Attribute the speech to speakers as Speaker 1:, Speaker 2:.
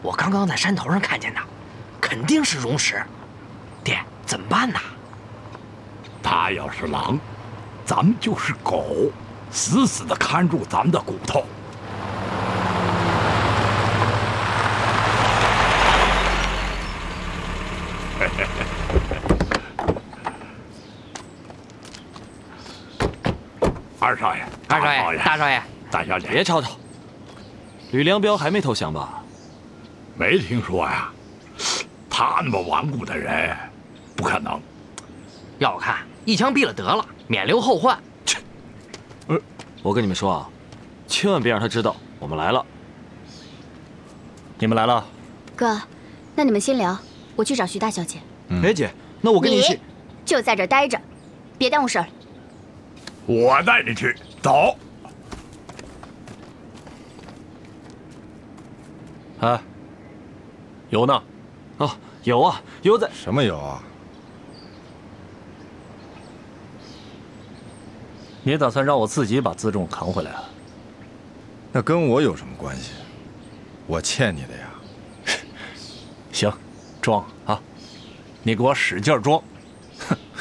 Speaker 1: 我刚刚在山头上看见的，肯定是溶石。爹，怎么办呢？
Speaker 2: 他要是狼，咱们就是狗，死死地看住咱们的骨头。二少爷，
Speaker 1: 二少爷，大少爷，
Speaker 2: 大小姐，
Speaker 3: 别吵吵。吕良彪还没投降吧？
Speaker 2: 没听说呀。他那么顽固的人，不可能。
Speaker 1: 要我看，一枪毙了得了，免留后患。
Speaker 3: 切！我跟你们说啊，千万别让他知道我们来了。
Speaker 4: 你们来了。
Speaker 5: 哥，那你们先聊，我去找徐大小姐。
Speaker 3: 哎姐，那我跟你一起。
Speaker 5: 就在这儿待着，别耽误事儿。
Speaker 2: 我带你去，走。
Speaker 4: 哎，油呢？
Speaker 3: 哦，有啊，油在。
Speaker 6: 什么油啊？
Speaker 4: 你打算让我自己把辎重扛回来啊？
Speaker 6: 那跟我有什么关系？我欠你的呀。
Speaker 4: 行，装啊！你给我使劲装。